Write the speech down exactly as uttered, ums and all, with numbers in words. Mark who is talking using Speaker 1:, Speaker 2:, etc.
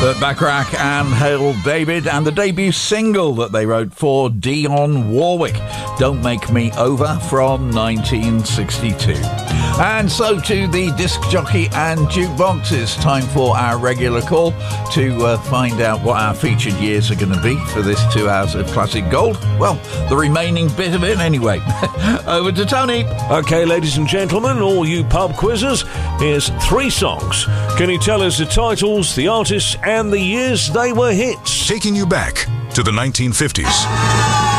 Speaker 1: Burt Bacharach and Hail David, and the debut single that they wrote for Dionne Warwick, Don't Make Me Over, from nineteen sixty-two. And so to the disc jockey and jukebox. It's time for our regular call to uh, find out what our featured years are going to be for this two hours of classic gold. Well, the remaining bit of it anyway. Over to Tony.
Speaker 2: OK, ladies and gentlemen, all you pub quizzers, here's three songs. Can you tell us the titles, the artists and the years they were hits?
Speaker 3: Taking you back to the nineteen fifties.